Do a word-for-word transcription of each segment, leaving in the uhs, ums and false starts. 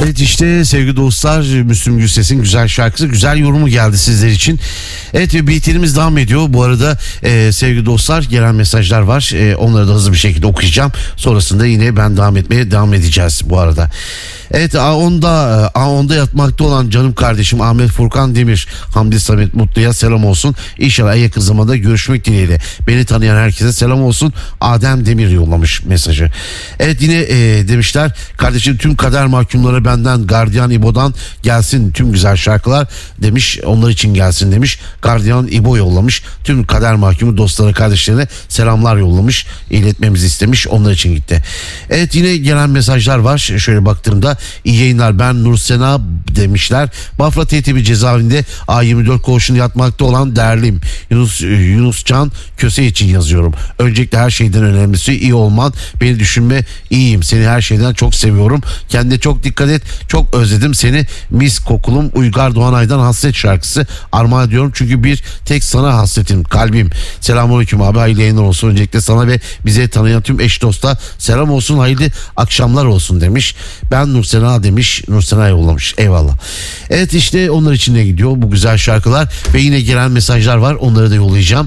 Evet işte sevgili dostlar, Müslüm Gürses'in güzel şarkısı, güzel yorumu geldi sizler için. Evet, bitenimiz devam ediyor. Bu arada e, sevgili dostlar, gelen mesajlar var. E, onları da hızlı bir şekilde okuyacağım. Sonrasında yine ben devam etmeye devam edeceğiz bu arada. Evet, A onda A onda yatmakta olan canım kardeşim Ahmet Furkan Demir, Hamdi Samet Mutlu'ya selam olsun. İnşallah en yakın zamanda görüşmek dileğiyle. Beni tanıyan herkese selam olsun. Adem Demir yollamış mesajı. Evet, yine e, demişler, kardeşim tüm kader mahkumları benden, Gardiyan İbo'dan gelsin tüm güzel şarkılar demiş. Onlar için gelsin demiş. Gardiyan İbo yollamış. Tüm kader mahkumu dostları, kardeşlerine selamlar yollamış. İletmemizi istemiş. Onlar için gitti. Evet, yine gelen mesajlar var. Şöyle baktığımda, iyi yayınlar, ben Nursena demişler. Bafra T T B cezaevinde A yirmi dört koğuşunda yatmakta olan değerlim Yunus, Yunus Can Köse için yazıyorum. Öncelikle her şeyden önemlisi iyi olman. Beni düşünme, iyiyim. Seni her şeyden çok seviyorum. Kendine çok dikkat et. Çok özledim seni. Mis kokulum. Uygar Doğanay'dan Hasret şarkısı armağan ediyorum. Çünkü bir tek sana hasretim, kalbim. Selamünaleyküm abi. Hayırlı yayınlar olsun. Öncelikle sana ve bize tanıyan tüm eş dosta selam olsun. Hayırlı akşamlar olsun demiş. Ben Nursena demiş. Nursena yollamış. Eyvallah. Evet, işte onlar için de gidiyor bu güzel şarkılar ve yine gelen mesajlar var. Onları da yollayacağım.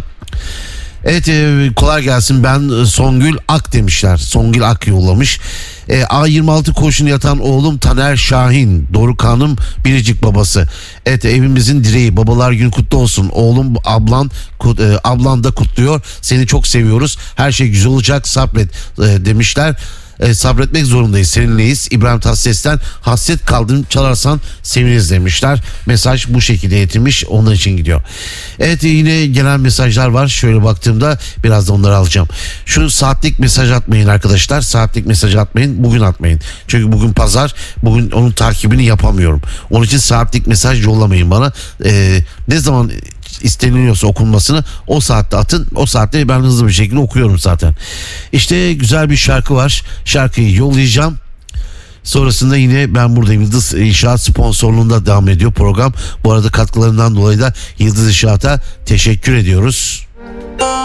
Evet, e, kolay gelsin, ben Songül Ak demişler. Songül Ak yollamış. E, A yirmi altı koğuşunda yatan oğlum Taner Şahin, Dorukhan'ım biricik babası. Evet, evimizin direği, babalar günü kutlu olsun. Oğlum, ablan kut, e, ablan da kutluyor. Seni çok seviyoruz. Her şey güzel olacak, sabret e, demişler. E, sabretmek zorundayız, seninleyiz. İbrahim Tatlıses'ten hasret kaldım, çalarsan seviniriz demişler. Mesaj bu şekilde iletilmiş, onun için gidiyor. Evet, yine gelen mesajlar var. Şöyle baktığımda biraz da onları alacağım. Şu saatlik mesaj atmayın arkadaşlar. Saatlik mesaj atmayın. Bugün atmayın. Çünkü bugün pazar. Bugün onun takibini yapamıyorum. Onun için saatlik mesaj yollamayın bana. E, ne zaman isteniliyorsa okunmasını o saatte atın. O saatte ben hızlı bir şekilde okuyorum zaten. İşte güzel bir şarkı var. Şarkıyı yollayacağım. Sonrasında yine ben buradayım. Yıldız İnşaat sponsorluğunda devam ediyor program. Bu arada katkılarından dolayı da Yıldız İnşaat'a teşekkür ediyoruz.